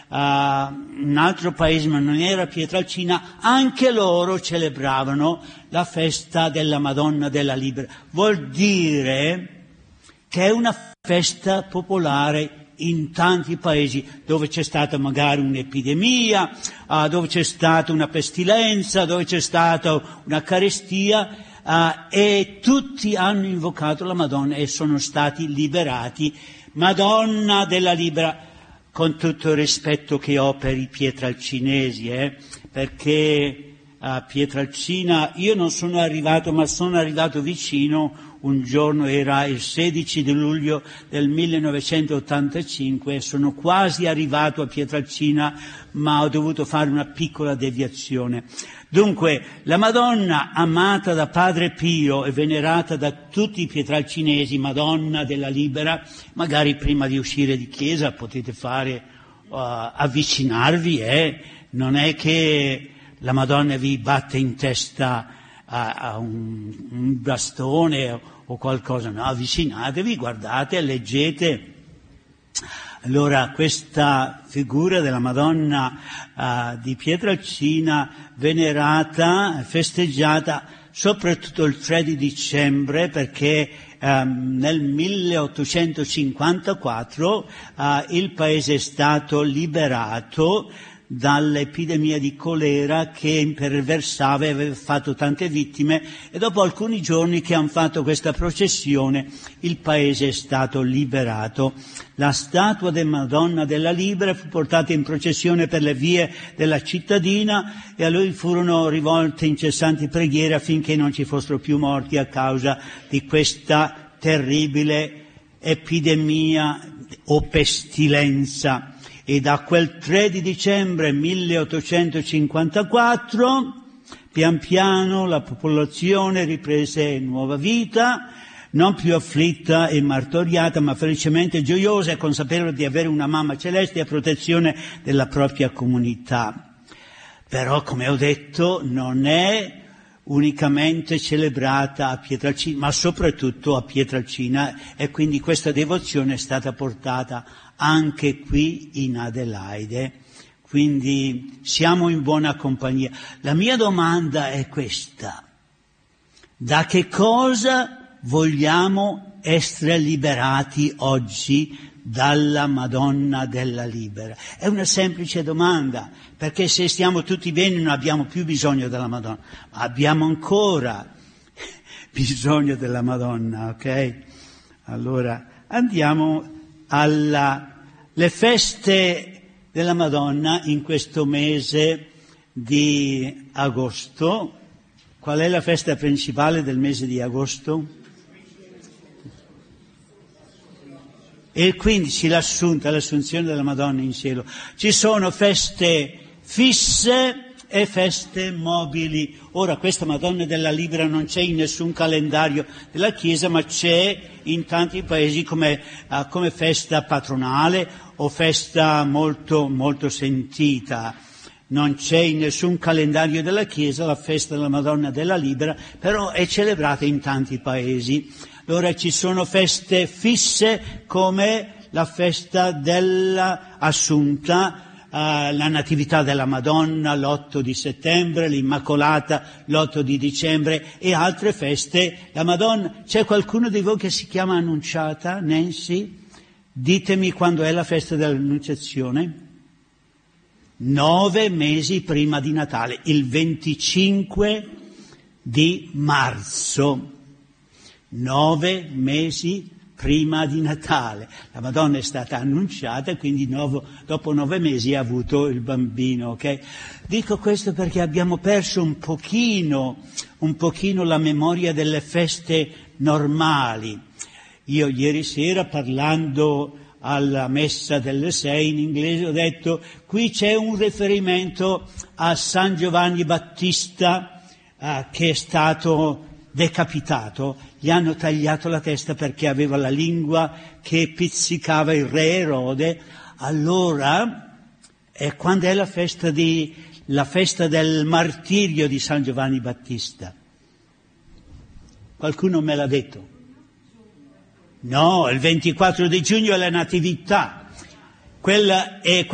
un altro paese, ma non era Pietralcina, anche loro celebravano la festa della Madonna della Libera. Vuol dire che è una festa popolare in tanti paesi dove c'è stata magari un'epidemia, dove c'è stata una pestilenza, dove c'è stata una carestia, e tutti hanno invocato la Madonna e sono stati liberati. Madonna della Libera, con tutto il rispetto che ho per i pietralcinesi, perché a Pietralcina io non sono arrivato, ma sono arrivato vicino. Un giorno era il 16 di luglio del 1985 e sono quasi arrivato a Pietralcina, ma ho dovuto fare una piccola deviazione. Dunque, la Madonna amata da Padre Pio e venerata da tutti i pietralcinesi, Madonna della Libera, magari prima di uscire di chiesa potete fare, avvicinarvi, non è che la Madonna vi batte in testa a un bastone o qualcosa, no, avvicinatevi, guardate, leggete. Allora questa figura della Madonna di Pietralcina venerata, festeggiata soprattutto il 3 di dicembre, perché nel 1854 il paese è stato liberato dall'epidemia di colera che imperversava e aveva fatto tante vittime, e dopo alcuni giorni che hanno fatto questa processione il paese è stato liberato. La statua della Madonna della Libera fu portata in processione per le vie della cittadina e a lui furono rivolte incessanti preghiere affinché non ci fossero più morti a causa di questa terribile epidemia o pestilenza. E da quel 3 di dicembre 1854, pian piano la popolazione riprese nuova vita, non più afflitta e martoriata, ma felicemente gioiosa e consapevole di avere una mamma celeste a protezione della propria comunità. Però, come ho detto, non è unicamente celebrata a Pietralcina, ma soprattutto a Pietralcina, e quindi questa devozione è stata portata anche qui in Adelaide, quindi siamo in buona compagnia. La mia domanda è questa: da che cosa vogliamo essere liberati oggi dalla Madonna della Libera? È una semplice domanda, perché se stiamo tutti bene non abbiamo più bisogno della Madonna, ma abbiamo ancora bisogno della Madonna, ok? Allora andiamo le feste della Madonna in questo mese di agosto. Qual è la festa principale del mese di agosto? E il 15, l'assunzione della Madonna in cielo. Ci sono feste fisse e feste mobili. Ora, questa Madonna della Libera non c'è in nessun calendario della Chiesa, ma c'è in tanti paesi come festa patronale o festa molto, molto sentita. Non c'è in nessun calendario della Chiesa la festa della Madonna della Libera, però è celebrata in tanti paesi. Allora ci sono feste fisse come la festa dell'Assunta, la Natività della Madonna l'8 di settembre, l'Immacolata l'8 di dicembre e altre feste. La Madonna, c'è qualcuno di voi che si chiama Annunciata? Nancy? Ditemi quando è la festa dell'Annunciazione. 9 mesi prima di Natale, il 25 di marzo. 9 mesi prima di Natale. La Madonna è stata annunciata, quindi dopo 9 mesi ha avuto il bambino, ok? Dico questo perché abbiamo perso un pochino la memoria delle feste normali. Io ieri sera, parlando alla messa delle 6 in inglese, ho detto: qui c'è un riferimento a San Giovanni Battista che è stato decapitato, gli hanno tagliato la testa perché aveva la lingua che pizzicava il re Erode. Allora, quando è la festa del martirio di San Giovanni Battista? Qualcuno me l'ha detto? No, il 24 di giugno è la Natività. Quella è